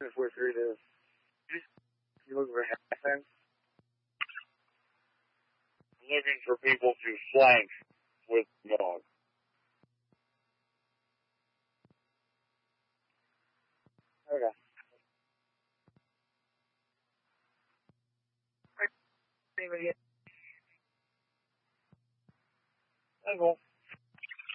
we're through this. You look for Hassan? Looking for people to flank with dog. Okay. Anybody? That's all.